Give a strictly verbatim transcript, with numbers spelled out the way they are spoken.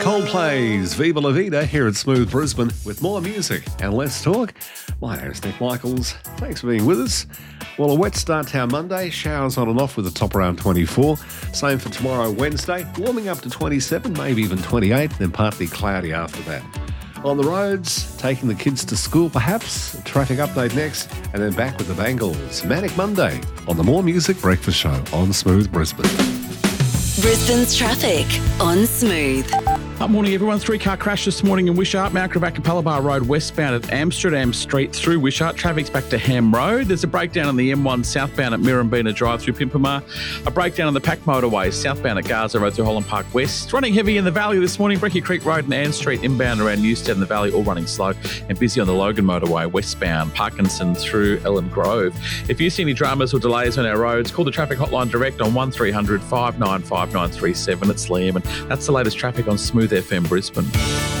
Coldplay's Viva La Vida here at Smooth Brisbane with more music and less talk. My name's Nick Michaels. Thanks for being with us. Well, a wet start to our Monday. Showers on and off with a top around twenty-four. Same for tomorrow, Wednesday. Warming up to twenty-seven, maybe even twenty-eight, then partly cloudy after that. On the roads, taking the kids to school perhaps. A traffic update next, and then back with the Bangles. Manic Monday on the More Music Breakfast Show on Smooth Brisbane. Brisbane's traffic on Smooth. Up morning, everyone. Three-car crash this morning in Wishart. Mount Gravatt Capalaba Road westbound at Amsterdam Street through Wishart. Traffic's back to Ham Road. There's a breakdown on the M one southbound at Mirrabina Drive through Pimpama. A breakdown on the Pack Motorway southbound at Gaza Road through Holland Park West. Running heavy in the Valley this morning. Brecky Creek Road and Ann Street inbound around Newstead and the Valley all running slow. And busy on the Logan Motorway westbound Parkinson through Ellen Grove. If you see any dramas or delays on our roads, call the traffic hotline direct on one three hundred five nine five nine three seven. It's Liam, and that's the latest traffic on Smooth F M Brisbane.